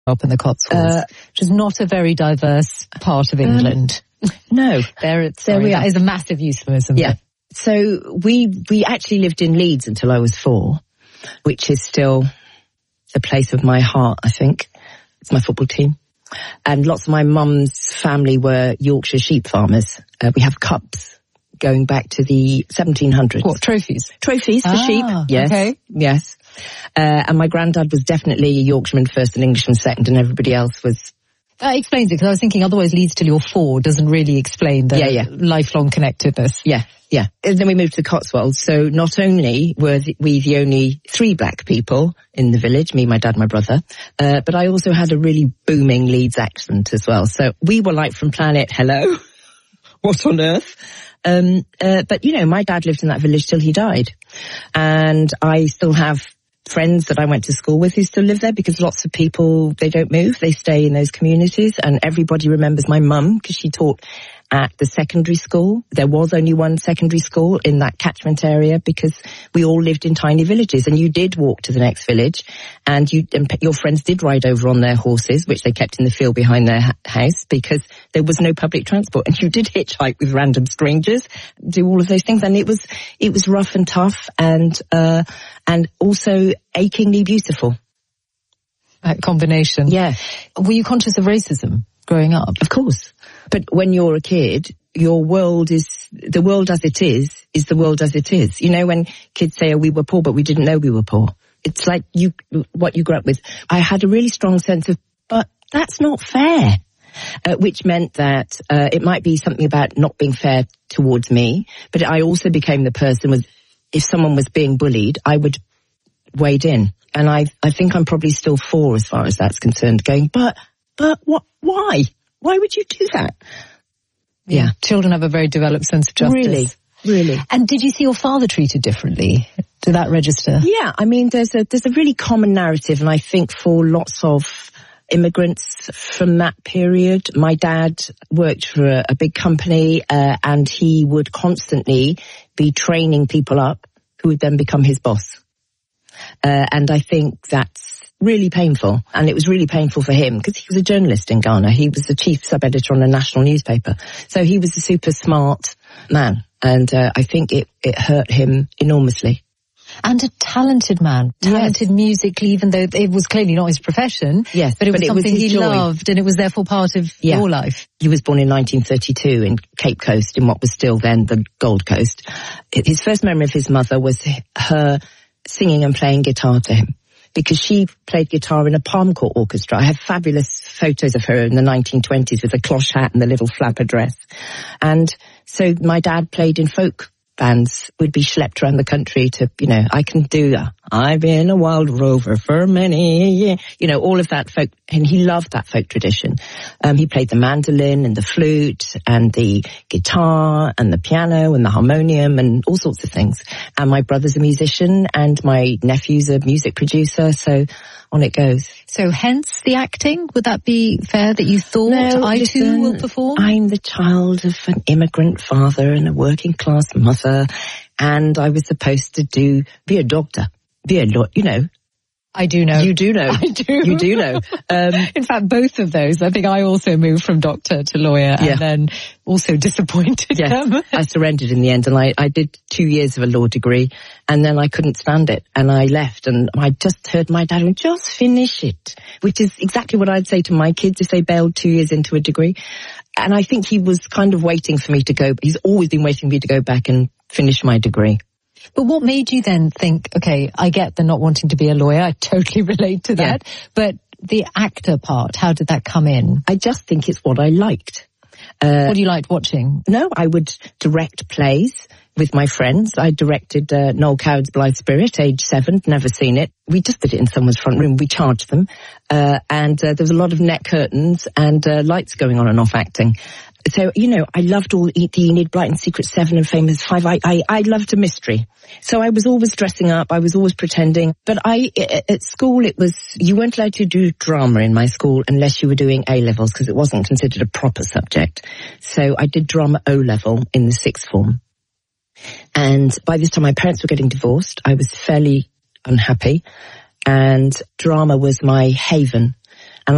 up in the Cotswolds, which is not a very diverse part of England. No. There we are. It's a massive euphemism. Yeah. So we actually lived in Leeds until I was 4, which is still the place of my heart, I think. It's my football team. And lots of my mum's family were Yorkshire sheep farmers. We have cups going back to the 1700s. What, trophies? Trophies for sheep, yes. Okay. Yes. And my granddad was definitely a Yorkshireman first and Englishman second, and everybody else was... That explains it, because I was thinking otherwise Leeds till you're 4 doesn't really explain the lifelong connectedness. Yeah, yeah. And then we moved to the Cotswolds, so not only were we the only 3 black people in the village, me, my dad, my brother, but I also had a really booming Leeds accent as well. So we were like from planet hello, what on earth? But, you know, my dad lived in that village till he died. And I still have friends that I went to school with who still live there, because lots of people, they don't move, they stay in those communities. And everybody remembers my mum because she taught at the secondary school. There was only one secondary school in that catchment area because we all lived in tiny villages, and you did walk to the next village, and your friends did ride over on their horses, which they kept in the field behind their house because there was no public transport, and you did hitchhike with random strangers, do all of those things. And it was rough and tough and also achingly beautiful. That combination. Yeah. Were you conscious of racism growing up? Of course. But when you're a kid, your world is, the world as it is the world as it is. You know, when kids say, oh, we were poor, but we didn't know we were poor. It's like what you grew up with. I had a really strong sense of, but that's not fair. Which meant that it might be something about not being fair towards me, but I also became the person if someone was being bullied, I would wade in. And I think I'm probably still 4 as far as that's concerned, going, but what, why? Why would you do that? Yeah. Children have a very developed sense of justice. Really. And did you see your father treated differently? Did that register? Yeah, I mean, there's a really common narrative, and I think for lots of immigrants from that period, my dad worked for a big company, and he would constantly be training people up who would then become his boss. And I think that's really painful. And it was really painful for him because he was a journalist in Ghana. He was the chief sub-editor on a national newspaper. So he was a super smart man. And I think it hurt him enormously. And a talented man, talented musically, even though it was clearly not his profession. Yes, but it was something he loved, and it was therefore part of your life. He was born in 1932 in Cape Coast, in what was still then the Gold Coast. His first memory of his mother was her singing and playing guitar to him, because she played guitar in a palm court orchestra. I have fabulous photos of her in the 1920s with a cloche hat and the little flapper dress. And so my dad played in folk bands, would be schlepped around the country to, you know, I can do that. I've been a wild rover for many years. You know, all of that folk, and he loved that folk tradition. He played the mandolin and the flute and the guitar and the piano and the harmonium and all sorts of things. And my brother's a musician and my nephew's a music producer, so on it goes. So hence the acting? Would that be fair that you thought too will perform? I'm the child of an immigrant father and a working class mother, and I was supposed to be a doctor, be a lawyer, you know. I do know. You do know. I do. You do know. In fact, both of those. I think I also moved from doctor to lawyer and then also disappointed them. I surrendered in the end, and I did 2 years of a law degree, and then I couldn't stand it and I left, and I just heard my dad going, just finish it, which is exactly what I'd say to my kids if they bailed 2 years into a degree. And I think he was kind of waiting for me to go. He's always been waiting for me to go back and finish my degree. But what made you then think, okay, I get the not wanting to be a lawyer, I totally relate to that, but the actor part, how did that come in? I just think it's what I liked. What do you like watching? No, I would direct plays with my friends. I directed Noel Coward's Blithe Spirit, age 7, never seen it. We just did it in someone's front room. We charged them. And there was a lot of net curtains and lights going on and off acting. So, you know, I loved all the Enid Blyton, Secret 7 and Famous 5. I loved a mystery. So I was always dressing up. I was always pretending. But at school, you weren't allowed to do drama in my school unless you were doing A-levels because it wasn't considered a proper subject. So I did drama O-level in the 6th form. And by this time, my parents were getting divorced. I was fairly unhappy. And drama was my haven.